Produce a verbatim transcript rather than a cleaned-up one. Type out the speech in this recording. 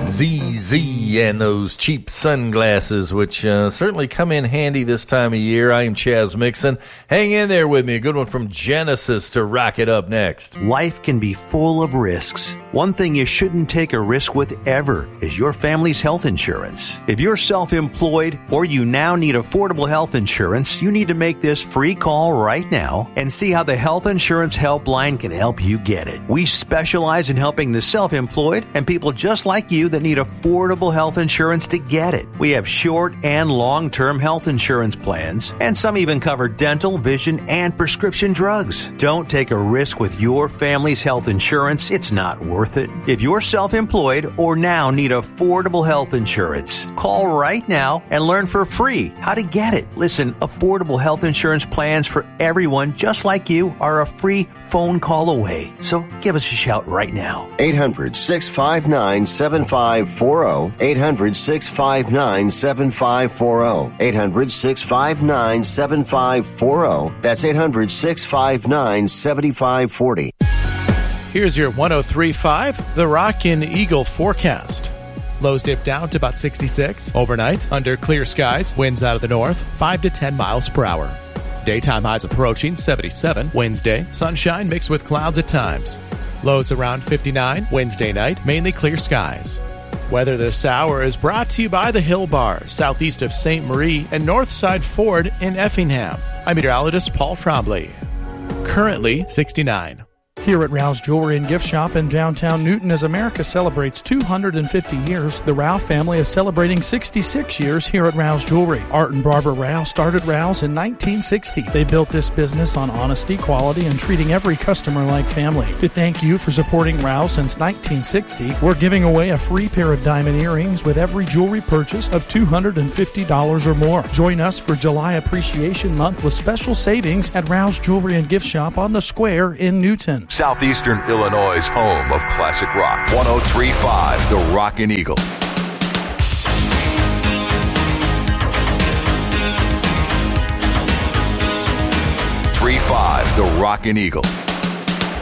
Z Z and those cheap sunglasses, which uh, certainly come in handy this time of year. I am Chaz Mixon. Hang in there with me. A good one from Genesis to rock it up next. Life can be full of risks. One thing you shouldn't take a risk with ever is your family's health insurance. If you're self-employed or you now need affordable health insurance, you need to make this free call right now and see how the Health Insurance Helpline can help you get it. We specialize in helping the self-employed and people just like you that need affordable health insurance to get it. We have short and long-term health insurance plans, and some even cover dental, vision, and prescription drugs. Don't take a risk with your family's health insurance. It's not worth it. If you're self-employed or now need affordable health insurance, call right now and learn for free how to get it. Listen, affordable health insurance plans for everyone just like you are a free phone call away. So give us a shout right now. eight hundred, six five nine, seven five four zero. eight hundred, six five nine, seven five four zero. eight hundred, six five nine, seven five four zero. That's eight hundred, six five nine, seven five four zero. Here's your one oh three point five, The Rockin' Eagle forecast. Lows dip down to about sixty-six. Overnight, under clear skies, winds out of the north, five to ten miles per hour. Daytime highs approaching seventy-seven. Wednesday, sunshine mixed with clouds at times. Lows around fifty-nine. Wednesday night, mainly clear skies. Weather this hour is brought to you by the Hill Bar, southeast of Saint Marie and Northside Ford in Effingham. I'm meteorologist Paul Trombley. Currently sixty-nine. Here at Rouse Jewelry and Gift Shop in downtown Newton, as America celebrates two hundred fifty years, the Rouse family is celebrating sixty-six years here at Rouse Jewelry. Art and Barbara Rouse started Rouse in nineteen sixty. They built this business on honesty, quality, and treating every customer like family. To thank you for supporting Rouse since nineteen sixty, we're giving away a free pair of diamond earrings with every jewelry purchase of two hundred fifty dollars or more. Join us for July Appreciation Month with special savings at Rouse Jewelry and Gift Shop on the Square in Newton. Southeastern Illinois' home of classic rock. one oh three point five, The Rockin' Eagle. three five, The Rockin' Eagle.